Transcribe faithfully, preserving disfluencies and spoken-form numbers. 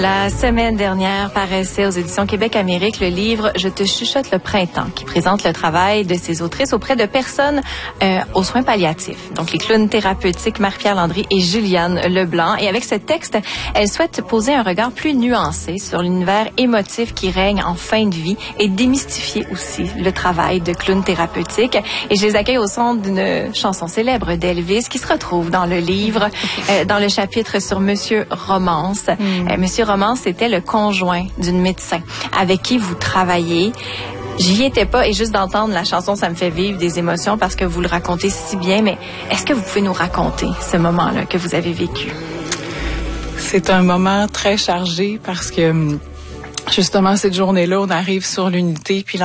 La semaine dernière paraissait aux éditions Québec-Amérique le livre « Je te chuchote le printemps » qui présente le travail de ces autrices auprès de personnes euh, aux soins palliatifs. Donc les clowns thérapeutiques Marie-Pierre Landry et Juliane Leblanc. Et avec ce texte, elles souhaitent poser un regard plus nuancé sur l'univers émotif qui règne en fin de vie et démystifier aussi le travail de clowns thérapeutiques. Et je les accueille au son d'une chanson célèbre d'Elvis qui se retrouve dans le livre, euh, dans le chapitre sur Monsieur Romance. Mm. Euh, Monsieur Romance, c'était le conjoint d'une médecin avec qui vous travaillez. J'y étais pas et juste d'entendre la chanson, ça me fait vivre des émotions parce que vous le racontez si bien. Mais est-ce que vous pouvez nous raconter ce moment-là que vous avez vécu? C'est un moment très chargé parce que justement cette journée-là, on arrive sur l'unité puis